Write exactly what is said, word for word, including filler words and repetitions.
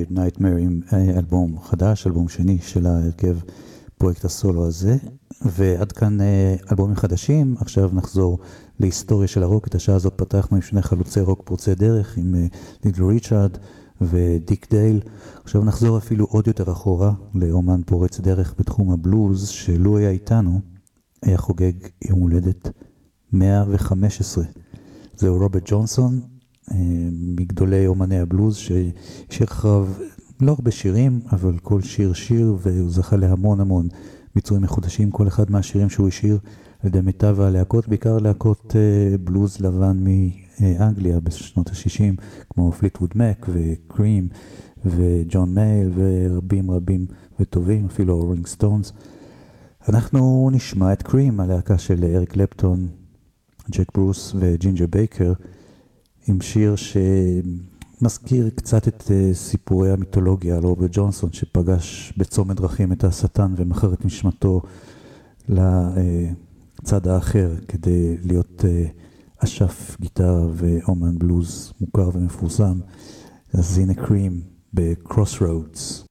Weird Nightmare עם אלבום חדש, אלבום שני של ההרכב פרויקט הסולו הזה, ועד כאן אלבומים חדשים. עכשיו נחזור להיסטוריה של הרוק. את השעה הזאת פתחנו עם שני חלוצי רוק פורצי דרך, עם ליטל ריצ'ארד ודיק דייל. עכשיו נחזור אפילו עוד יותר אחורה לאומן פורץ דרך בתחום הבלוז, שלו היה איתנו היה חוגג יום הולדת מאה וחמש עשרה. זהו רוברט ג'ונסון, מגדולי אומני הבלוז, ששיר אחריו לא הרבה שירים, אבל כל שיר שיר, והוא זכה להמון המון ביצועים מחודשים. כל אחד מהשירים שהוא השאיר על ידי מיטב הלהקות, בעיקר להקות בלוז לבן מאנגליה בשנות ה-שישים, כמו פליטווד מק וקרים וג'ון מייל ורבים רבים וטובים, אפילו רולינג סטונס. אנחנו נשמע את קרים, הלהקה של אריק קלפטון, ג'ק ברוס וג'ינג'ר בייקר, עם שיר שמזכיר קצת את סיפורי המיתולוגיה על רוברט ג'ונסון, שפגש בצומת דרכים את השטן ומכר את נשמתו לצד האחר כדי להיות אשף גיטרה ואומן בלוז מוכר ומפורסם. אז הנה קרים ב-Crossroads.